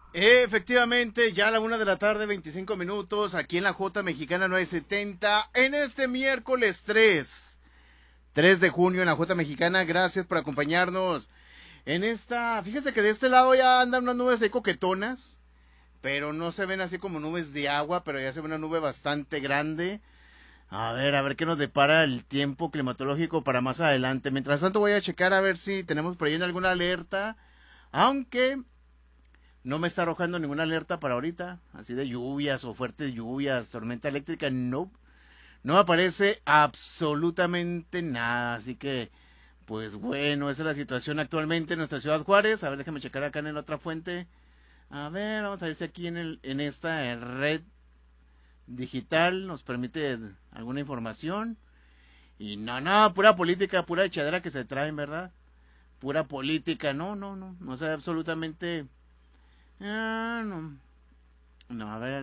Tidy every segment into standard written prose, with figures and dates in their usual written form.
Efectivamente, ya a la 1 de la tarde, 25 minutos, aquí en la J Mexicana 970, en este miércoles 3 de junio en la J Mexicana. Gracias por acompañarnos en esta. Fíjese que de este lado ya andan unas nubes ahí coquetonas, pero no se ven así como nubes de agua, pero ya se ve una nube bastante grande. A ver qué nos depara el tiempo climatológico para más adelante. Mientras tanto voy a checar a ver si tenemos por ahí alguna alerta, aunque no me está arrojando ninguna alerta para ahorita, así de lluvias o fuertes lluvias, tormenta eléctrica, no, no me aparece absolutamente nada, así que, pues bueno, esa es la situación actualmente en nuestra ciudad Juárez. A ver, déjame checar acá en la otra fuente. A ver, vamos a ver si aquí en esta red digital nos permite alguna información. Y no, pura política, pura echadera que se traen, ¿verdad? Pura política, no sé absolutamente. No, no, a ver,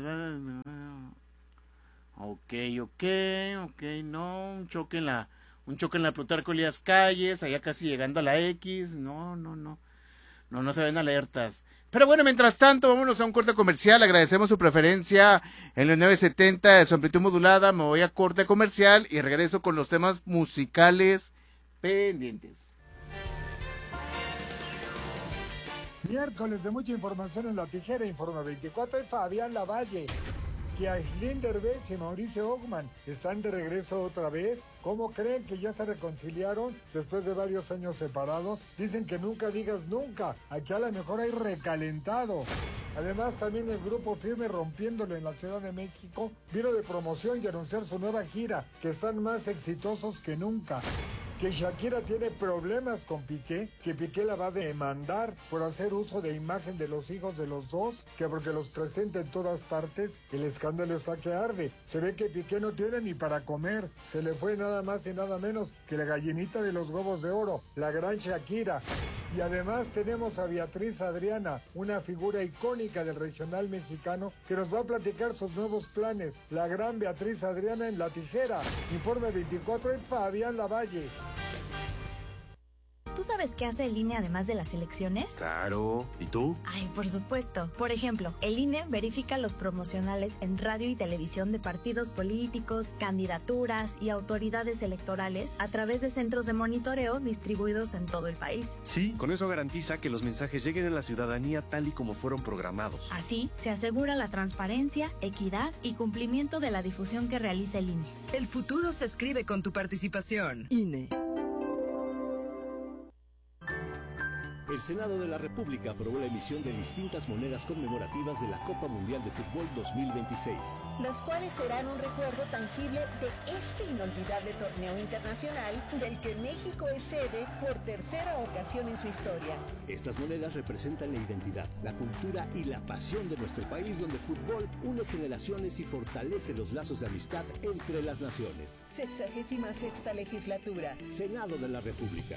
ok, no, un choque en la Plutarco Elías Calles, allá casi llegando a la X, no se ven alertas. Pero bueno, mientras tanto, vámonos a un corte comercial. Agradecemos su preferencia en los 970 de su amplitud modulada. Me voy a corte comercial y regreso con los temas musicales pendientes. Miércoles de mucha información en La Tijera, Informa 24 y Fabián Lavalle. Que Aislinn Derbez y Mauricio Ockman están de regreso otra vez. ¿Cómo creen que ya se reconciliaron después de varios años separados? Dicen que nunca digas nunca. Aquí a lo mejor hay recalentado. Además, también el grupo Firme rompiéndolo en la Ciudad de México vino de promoción y anunciar su nueva gira, que están más exitosos que nunca. Que Shakira tiene problemas con Piqué, que Piqué la va a demandar por hacer uso de imagen de los hijos de los dos, que porque los presenta en todas partes, el escándalo está que arde. Se ve que Piqué no tiene ni para comer, se le fue nada más y nada menos que la gallinita de los huevos de oro, la gran Shakira. Y además tenemos a Beatriz Adriana, una figura icónica del regional mexicano, que nos va a platicar sus nuevos planes. La gran Beatriz Adriana en La Tijera. Informe 24 y Fabián Lavalle. ¿Tú sabes qué hace el INE además de las elecciones? Claro. ¿Y tú? Ay, por supuesto. Por ejemplo, el INE verifica los promocionales en radio y televisión de partidos políticos, candidaturas y autoridades electorales a través de centros de monitoreo distribuidos en todo el país. Sí, con eso garantiza que los mensajes lleguen a la ciudadanía tal y como fueron programados. Así, se asegura la transparencia, equidad y cumplimiento de la difusión que realiza el INE. El futuro se escribe con tu participación. INE. El Senado de la República aprobó la emisión de distintas monedas conmemorativas de la Copa Mundial de Fútbol 2026. Las cuales serán un recuerdo tangible de este inolvidable torneo internacional del que México es sede por tercera ocasión en su historia. Estas monedas representan la identidad, la cultura y la pasión de nuestro país, donde el fútbol une generaciones y fortalece los lazos de amistad entre las naciones. 66ª legislatura. Senado de la República.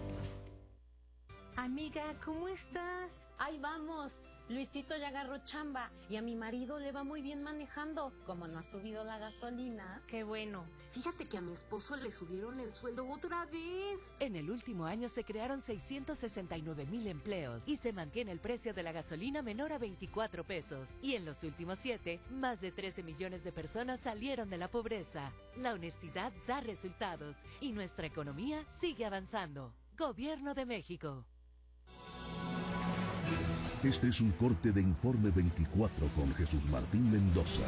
Amiga, ¿cómo estás? Ahí vamos. Luisito ya agarró chamba y a mi marido le va muy bien manejando. Como no ha subido la gasolina. Qué bueno. Fíjate que a mi esposo le subieron el sueldo otra vez. En el último año se crearon 669,000 empleos y se mantiene el precio de la gasolina menor a 24 pesos. Y en los últimos 7, más de 13 millones de personas salieron de la pobreza. La honestidad da resultados y nuestra economía sigue avanzando. Gobierno de México. Este es un corte de Informe 24 con Jesús Martín Mendoza.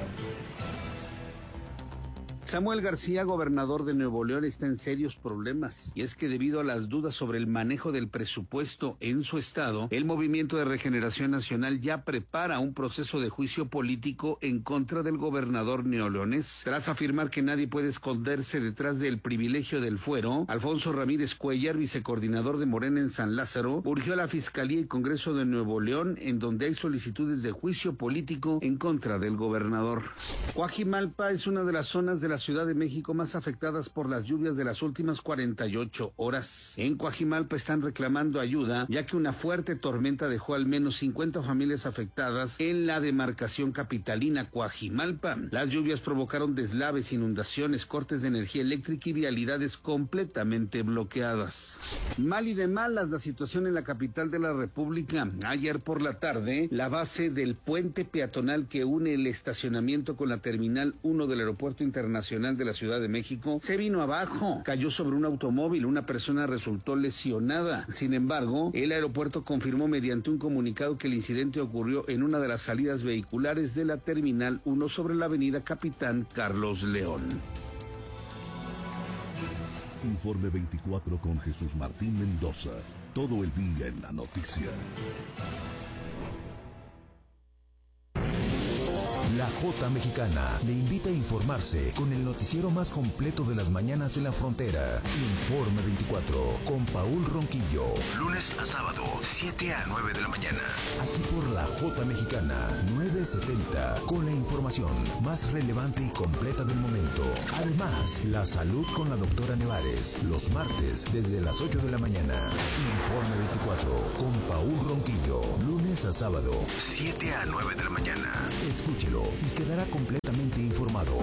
Samuel García, gobernador de Nuevo León, está en serios problemas, y es que debido a las dudas sobre el manejo del presupuesto en su estado, el Movimiento de Regeneración Nacional ya prepara un proceso de juicio político en contra del gobernador neoleonés. Tras afirmar que nadie puede esconderse detrás del privilegio del fuero, Alfonso Ramírez Cuellar, vicecoordinador de Morena en San Lázaro, urgió a la Fiscalía y Congreso de Nuevo León, en donde hay solicitudes de juicio político en contra del gobernador. Coajimalpa es una de las zonas de la Ciudad de México más afectadas por las lluvias de las últimas 48 horas. En Coajimalpa están reclamando ayuda, ya que una fuerte tormenta dejó al menos 50 familias afectadas en la demarcación capitalina Coajimalpa. Las lluvias provocaron deslaves, inundaciones, cortes de energía eléctrica y vialidades completamente bloqueadas. Mal y de malas la situación en la capital de la República. Ayer por la tarde, la base del puente peatonal que une el estacionamiento con la Terminal 1 del Aeropuerto Internacional de la Ciudad de México se vino abajo, cayó sobre un automóvil, una persona resultó lesionada. Sin embargo, el aeropuerto confirmó mediante un comunicado que el incidente ocurrió en una de las salidas vehiculares de la Terminal 1 sobre la avenida Capitán Carlos León. Informe 24 con Jesús Martín Mendoza. Todo el día en la noticia. La Jota Mexicana le invita a informarse con el noticiero más completo de las mañanas en la frontera. Informe 24 con Paul Ronquillo. Lunes a sábado, 7 a 9 de la mañana. Aquí por la Jota Mexicana, 970, con la información más relevante y completa del momento. Además, la salud con la doctora Nevares, los martes desde las 8 de la mañana. Informe 24 con Paul Ronquillo. Lunes a sábado, 7 a 9 de la mañana. Escúchelo y quedará completamente informado.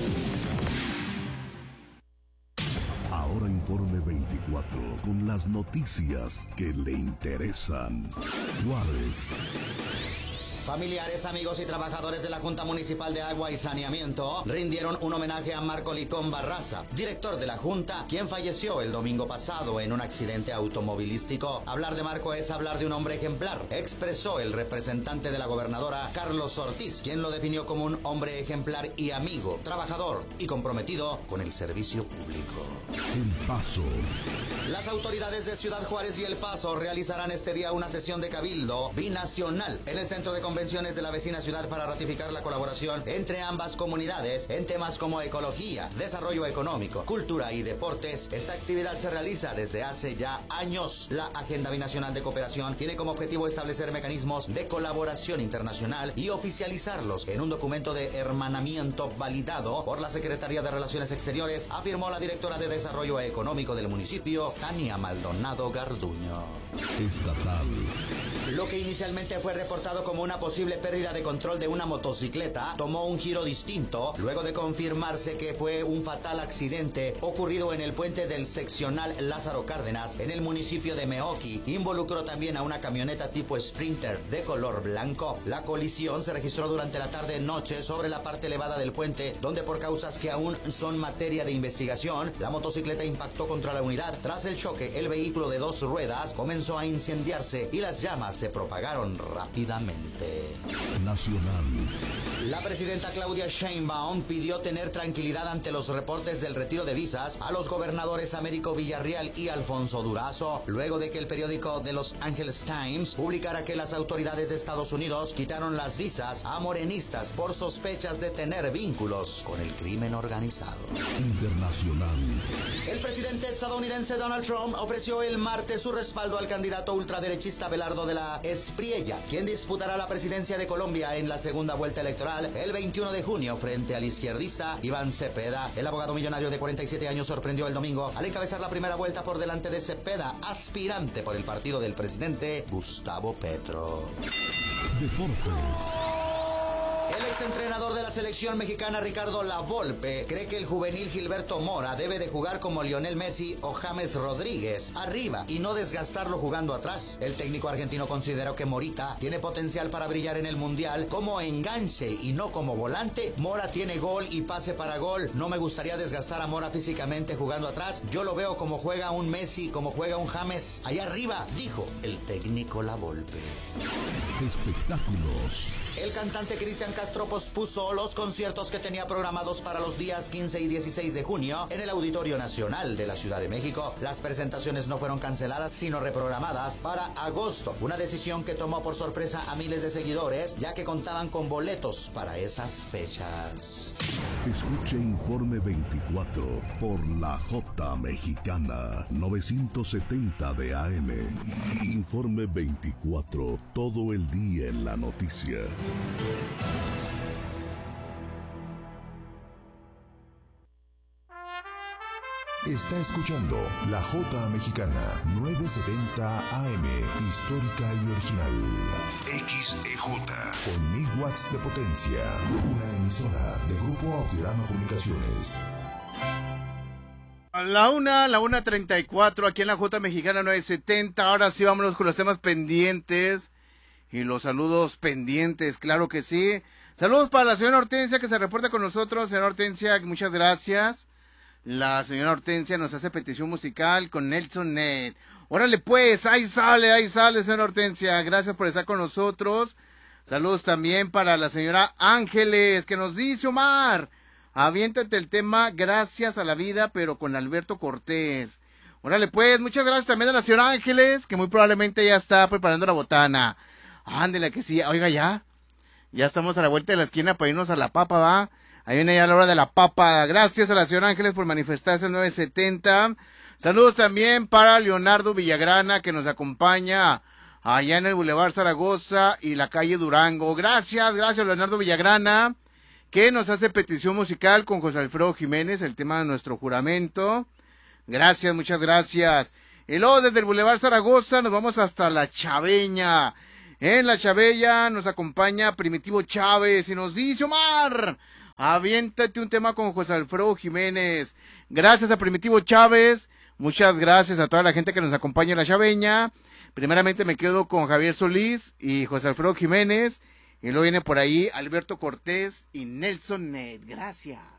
Ahora Informe 24 con las noticias que le interesan. Juárez. Familiares, amigos y trabajadores de la Junta Municipal de Agua y Saneamiento rindieron un homenaje a Marco Licón Barraza, director de la Junta, quien falleció el domingo pasado en un accidente automovilístico. Hablar de Marco es hablar de un hombre ejemplar, expresó el representante de la gobernadora, Carlos Ortiz, quien lo definió como un hombre ejemplar y amigo, trabajador y comprometido con el servicio público. El Paso. Las autoridades de Ciudad Juárez y El Paso realizarán este día una sesión de cabildo binacional en el Centro de Convenciones de la vecina ciudad para ratificar la colaboración entre ambas comunidades en temas como ecología, desarrollo económico, cultura y deportes. Esta actividad se realiza desde hace ya años. La Agenda Binacional de Cooperación tiene como objetivo establecer mecanismos de colaboración internacional y oficializarlos en un documento de hermanamiento validado por la Secretaría de Relaciones Exteriores, afirmó la directora de Desarrollo Económico del municipio, Tania Maldonado Garduño. Estatal. Lo que inicialmente fue reportado como una posible pérdida de control de una motocicleta tomó un giro distinto luego de confirmarse que fue un fatal accidente ocurrido en el puente del seccional Lázaro Cárdenas en el municipio de Meoqui. Involucró también a una camioneta tipo Sprinter de color blanco. La colisión se registró durante la tarde-noche sobre la parte elevada del puente, donde por causas que aún son materia de investigación, la motocicleta impactó contra la unidad. Tras el choque, el vehículo de 2 ruedas comenzó a incendiarse y las llamas se propagaron rápidamente. Nacional. La presidenta Claudia Sheinbaum pidió tener tranquilidad ante los reportes del retiro de visas a los gobernadores Américo Villarreal y Alfonso Durazo, luego de que el periódico The Los Angeles Times publicara que las autoridades de Estados Unidos quitaron las visas a morenistas por sospechas de tener vínculos con el crimen organizado. Internacional. El presidente estadounidense Donald Trump ofreció el martes su respaldo al candidato ultraderechista Belardo de la Espriella, quien disputará la presidencia de Colombia en la segunda vuelta electoral el 21 de junio frente al izquierdista Iván Cepeda. El abogado millonario de 47 años sorprendió el domingo al encabezar la primera vuelta por delante de Cepeda, aspirante por el partido del presidente Gustavo Petro. Deportes. El exentrenador de la selección mexicana Ricardo Lavolpe cree que el juvenil Gilberto Mora debe de jugar como Lionel Messi o James Rodríguez, arriba y no desgastarlo jugando atrás. El técnico argentino consideró que Morita tiene potencial para brillar en el Mundial como enganche y no como volante. Mora tiene gol y pase para gol. No me gustaría desgastar a Mora físicamente jugando atrás. Yo lo veo como juega un Messi, como juega un James allá arriba, dijo el técnico Lavolpe. Espectáculos. El cantante Cristian Castro pospuso los conciertos que tenía programados para los días 15 y 16 de junio en el Auditorio Nacional de la Ciudad de México. Las presentaciones no fueron canceladas, sino reprogramadas para agosto, una decisión que tomó por sorpresa a miles de seguidores, ya que contaban con boletos para esas fechas. Escuche Informe 24 por la Jota Mexicana, 970 de AM. Informe 24, todo el día en la noticia. Está escuchando La Jota Mexicana, 970 AM, histórica y original. XEJ, con 1000 watts de potencia. Una emisora de Grupo Autirama Comunicaciones. A la 1:34, aquí en la Jota Mexicana 970. Ahora sí, vámonos con los temas pendientes y los saludos pendientes, claro que sí. Saludos para la señora Hortensia que se reporta con nosotros. Señora Hortensia, muchas gracias. La señora Hortensia nos hace petición musical con Nelson Ned. Órale pues, ahí sale, señora Hortensia. Gracias por estar con nosotros. Saludos también para la señora Ángeles, que nos dice: Omar, aviéntate el tema Gracias a la Vida, pero con Alberto Cortés. Órale pues, muchas gracias también a la señora Ángeles, que muy probablemente ya está preparando la botana. Ándele que sí, oiga ya estamos a la vuelta de la esquina para irnos a la papa, ¿va? Ahí viene ya la hora de la papa. Gracias a la señora Ángeles por manifestarse en 970. Saludos también para Leonardo Villagrana, que nos acompaña allá en el Boulevard Zaragoza y la calle Durango. Gracias Leonardo Villagrana, que nos hace petición musical con José Alfredo Jiménez, el tema de nuestro juramento. Gracias, muchas gracias. Y luego desde el Boulevard Zaragoza nos vamos hasta La Chaveña. En La Chavella nos acompaña Primitivo Chávez y nos dice: Omar, aviéntate un tema con José Alfredo Jiménez. Gracias a Primitivo Chávez, muchas gracias a toda la gente que nos acompaña en La Chaveña. Primeramente me quedo con Javier Solís y José Alfredo Jiménez, y luego viene por ahí Alberto Cortés y Nelson Ned. Gracias.